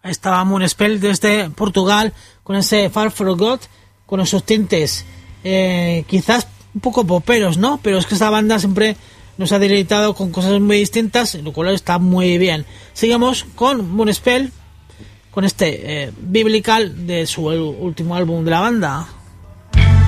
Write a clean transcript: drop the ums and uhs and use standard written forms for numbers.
estaba Moonspell desde Portugal con ese Far From God, con esos tintes quizás un poco poperos, ¿no? Pero es que esta banda siempre nos ha deleitado con cosas muy distintas, lo cual está muy bien. Sigamos con Moonspell, con este Biblical de su último álbum de la banda.